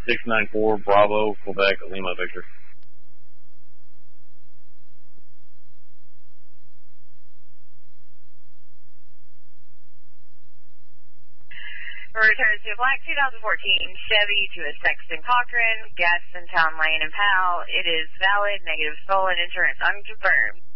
694 Bravo, Quebec, Lima, Victor. Return to Black 2014 Chevy to a Sexton Cochran, Gaston Town Lane and Powell. It is valid, negative stolen, insurance unconfirmed.